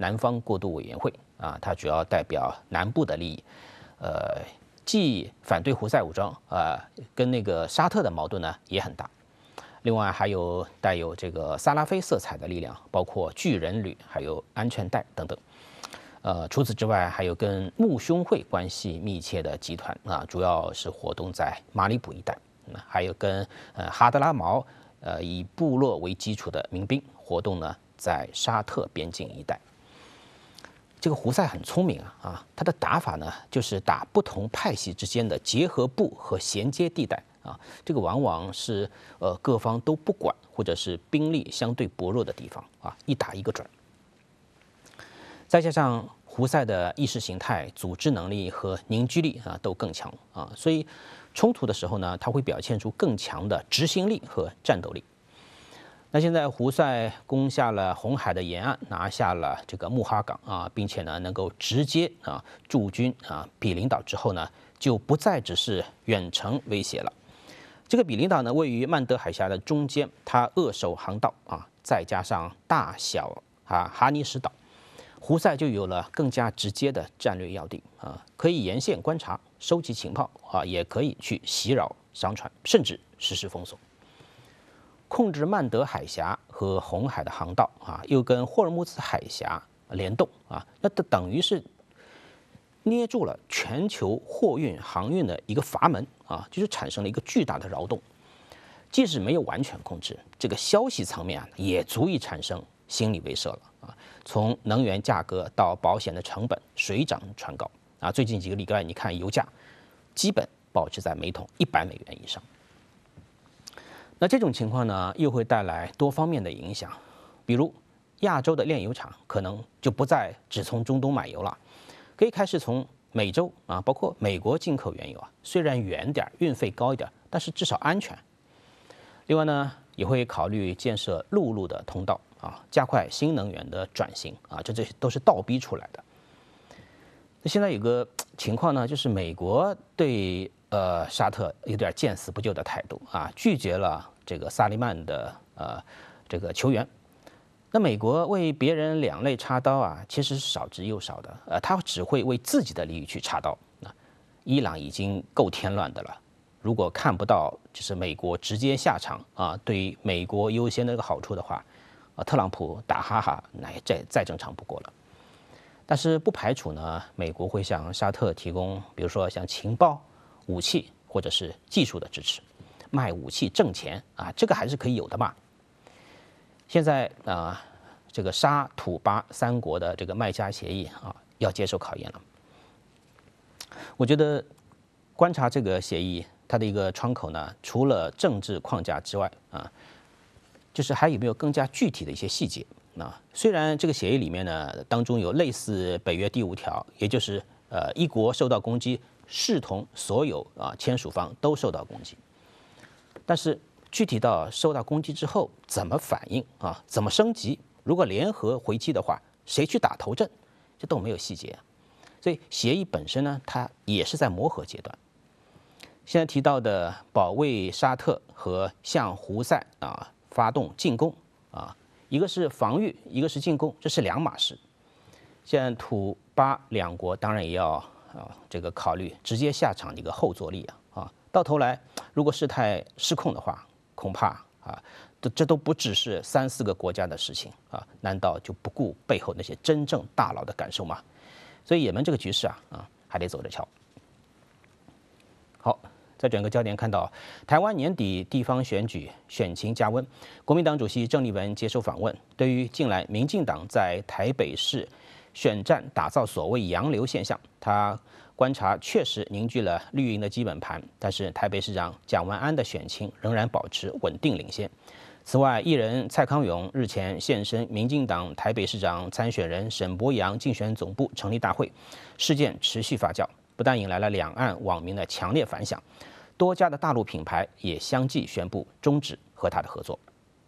南方过渡委员会啊，它主要代表南部的利益，既反对胡塞武装跟那个沙特的矛盾呢也很大。另外还有带有这个萨拉菲色彩的力量，包括巨人旅，还有安全带等等。除此之外，还有跟穆兄会关系密切的集团啊，主要是活动在马里卜一带。还有跟哈德拉毛以部落为基础的民兵活动呢，在沙特边境一带。这个胡塞很聪明啊，他的打法呢，就是打不同派系之间的结合部和衔接地带啊，这个往往是各方都不管，或者是兵力相对薄弱的地方啊，一打一个准。再加上胡塞的意识形态、组织能力和凝聚力啊都更强啊，所以冲突的时候呢，他会表现出更强的执行力和战斗力。那现在胡塞攻下了红海的沿岸，拿下了这个木哈港啊，并且呢能够直接驻军比邻岛之后呢，就不再只是远程威胁了。这个比邻岛呢位于曼德海峡的中间，它扼守航道啊，再加上大小哈尼什岛，胡塞就有了更加直接的战略要地啊，可以沿线观察、收集情报啊，也可以去袭扰商船，甚至实施封锁。控制曼德海峡和红海的航道啊，又跟霍尔木兹海峡联动啊，那等于是捏住了全球货运航运的一个阀门啊，就是产生了一个巨大的扰动。即使没有完全控制，这个消息层面也足以产生心理威慑了啊。从能源价格到保险的成本水涨船高啊，最近几个礼拜你看油价基本保持在每桶$100以上。那这种情况呢，又会带来多方面的影响，比如亚洲的炼油厂可能就不再只从中东买油了，可以开始从美洲啊，包括美国进口原油啊，虽然远点，运费高一点，但是至少安全。另外呢，也会考虑建设陆路的通道啊，加快新能源的转型啊，这都是倒逼出来的。那现在有个情况呢，就是美国对沙特有点见死不救的态度啊，拒绝了这个萨利曼的这个求援。那美国为别人两肋插刀啊，其实是少之又少的，他只会为自己的利益去插刀。伊朗已经够添乱的了，如果看不到就是美国直接下场啊，对于美国优先的这个好处的话，特朗普打哈哈那也再正常不过了。但是不排除呢，美国会向沙特提供，比如说像情报、武器或者是技术的支持，卖武器挣钱啊，这个还是可以有的嘛。现在这个沙土巴三国的这个麦加协议啊，要接受考验了。我觉得观察这个协议，它的一个窗口呢，除了政治框架之外啊，就是还有没有更加具体的一些细节。虽然这个协议里面呢，当中有类似北约第5条，也就是一国受到攻击，视同所有签署方都受到攻击。但是具体到受到攻击之后怎么反应啊，怎么升级，如果联合回击的话，谁去打头阵，这都没有细节。所以协议本身呢，它也是在磨合阶段。现在提到的保卫沙特和向胡塞发动进攻啊，一个是防御，一个是进攻，这是两码事。现在土巴两国当然也要这个考虑直接下场的一个后坐力啊，到头来如果事态失控的话，恐怕这都不只是3、4个国家的事情啊，难道就不顾背后那些真正大佬的感受吗？所以也门这个局势还得走着瞧。好。再转个焦点，看到台湾年底地方选举选情加温，国民党主席郑丽文接受访问，对于近来民进党在台北市选战打造所谓洋流现象，他观察确实凝聚了绿营的基本盘，但是台北市长蒋万安的选情仍然保持稳定领先。此外，艺人蔡康永日前现身民进党台北市长参选人沈伯洋竞选总部成立大会，事件持续发酵，不但引来了两岸网民的强烈反响，多家的大陆品牌也相继宣布终止和他的合作。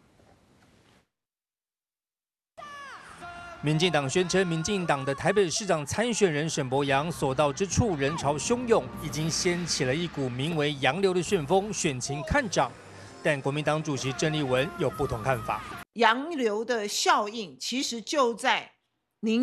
民进党宣称，民进党的台北市长参选人沈伯洋所到之处人潮汹涌，已经掀起了一股名为“洋流”的旋风，选情看涨。但国民党主席郑丽文有不同看法。 洋流的效应其实就在